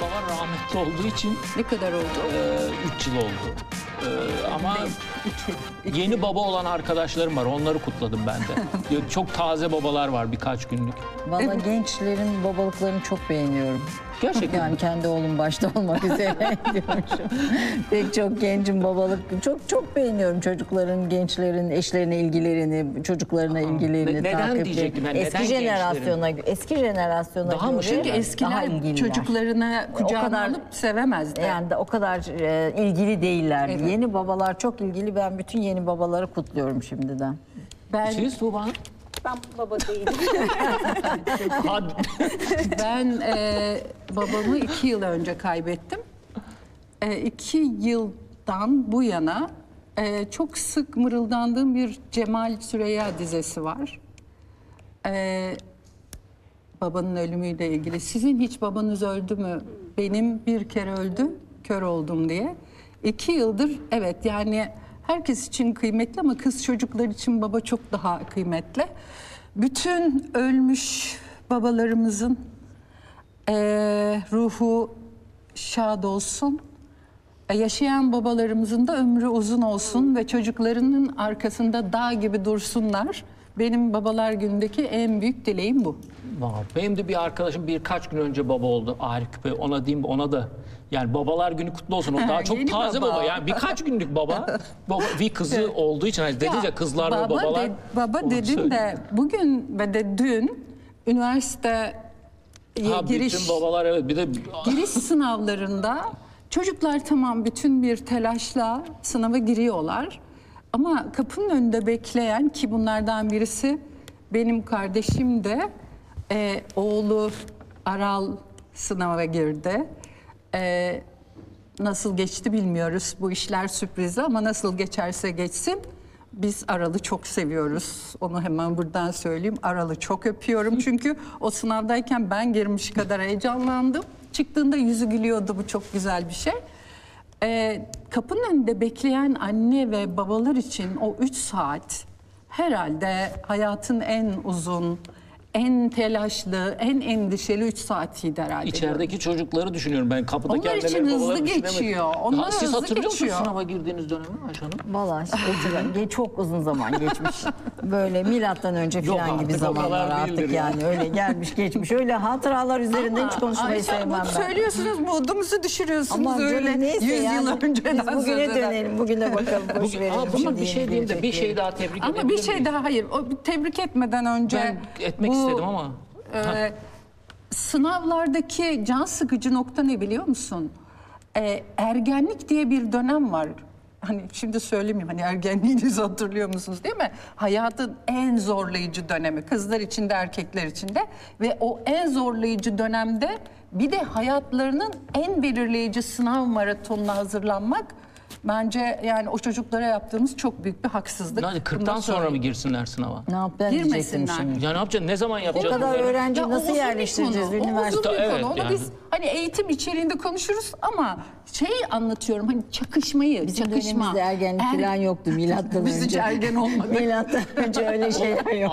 Babam rahmetli olduğu için Ne kadar oldu? 3 yıl oldu. Ama yeni baba olan arkadaşlarım var. Onları kutladım ben de. Çok taze babalar var birkaç günlük. Valla gençlerin babalıklarını çok beğeniyorum. Gerçekten. Yani kendi oğlum başta olmak üzere diyormuşum. Pek çok gencin babalık çok beğeniyorum çocukların, gençlerin eşlerine ilgilerini, çocuklarına ilgilerini Neden takip diyecektim ben, eski neden eski jenerasyona Daha mı göre şey? Çünkü daha eskiler ilgililer. çocuklarına kucağına kadar- alıp sevemezdi. Yani de o kadar ilgili değiller. Evet. Yeni babalar çok ilgili. Ben bütün yeni babaları kutluyorum şimdiden. Ben Siz Tuğba Hanım? Ben baba değilim. Hadi. Ben babamı 2 yıl önce kaybettim. 2 yıldan bu yana çok sık mırıldandığım bir Cemal Süreyya dizesi var. Babanın ölümüyle ilgili. Sizin hiç babanız öldü mü? Benim bir kere öldü, kör oldum diye. 2 yıldır evet yani herkes için kıymetli ama kız çocuklar için baba çok daha kıymetli. Bütün ölmüş babalarımızın ruhu şad olsun. Yaşayan babalarımızın da ömrü uzun olsun ve çocuklarının arkasında dağ gibi dursunlar. Benim babalar günündeki en büyük dileğim bu. Benim de bir arkadaşım birkaç gün önce baba oldu. Arif Bey, ona diyeyim, ona da. Yani babalar günü kutlu olsun. O daha çok Yeni taze baba. baba. Yani birkaç günlük baba. Bir kızı olduğu için. Hani dediniz ya kızlar ve babalar. Baba Onu dedim söyleyeyim. de bugün ve de dün üniversite giriş Bütün babalar evet. Bir de giriş sınavlarında çocuklar tamam bütün bir telaşla sınava giriyorlar. Ama kapının önünde bekleyen ki bunlardan birisi benim kardeşim de oğlu Aral sınava girdi. Nasıl geçti bilmiyoruz. Bu işler sürprizi ama nasıl geçerse geçsin. Biz Aral'ı çok seviyoruz. Onu hemen buradan söyleyeyim. Aral'ı çok öpüyorum. Çünkü o sınavdayken ben girmiş kadar heyecanlandım. Çıktığında yüzü gülüyordu. Bu çok güzel bir şey. Kapının önünde bekleyen anne ve babalar için o 3 saat herhalde hayatın en uzun, en telaşlı, en endişeli 3 saatiydi herhalde. içerideki çocukları düşünüyorum ben. Kapıdaki Onlar için anneleri, hızlı babaları düşünemedim. geçiyor. Onlar Siz hızlı hatırlıyor musunuz geçiyor. sınava girdiğiniz dönemi Ayşe Hanım? Valla çok uzun zaman geçmiş. Böyle milattan önce Yok falan gibi artık o zamanlar kadar artık değildir yani. Öyle gelmiş geçmiş. Öyle hatıralar üzerinden hiç konuşmayı Ayşe, sevmem bunu ben. söylüyorsunuz, modumuzu düşürüyorsunuz Aman öyle canım, neyse 100 yani. yıl önceden Biz bugüne söz eder. dönelim, bugüne bakalım. Boş verelim. Ama bir Şimdi şey diyeyim de bir gelecekleri. şey daha tebrik Ama edebilir bir şey miyim? daha hayır. Tebrik etmeden önce Ben etmek istedim ama. Sınavlardaki can sıkıcı nokta ne biliyor musun? Ergenlik diye bir dönem var. Hani şimdi söylemeyeyim hani ergenliğinizi hatırlıyor musunuz değil mi? Hayatın en zorlayıcı dönemi kızlar için de erkekler için de ve o en zorlayıcı dönemde bir de hayatlarının en belirleyici sınav maratonuna hazırlanmak bence yani o çocuklara yaptığımız çok büyük bir haksızlık. Yani 40'tan Bundan sonra mı girsinler sınava? Ne yap ben diyecektim Girmesinler. şimdi. Ya ne yapacağız? Ne zaman O yapacağız? kadar bunları? öğrenci Ya o nasıl uzun bir yerleştireceğiz konu, o üniversite? uzun bir Evet, konu. Onu yani. biz hani eğitim içeriğinde konuşuruz ama şeyi anlatıyorum hani çakışmayı, Bizim çakışma. dönemimizde ergenlik falan yoktu milattan önce. Biz hiç ergen olmadık. Milattan önce öyle şeyler yok.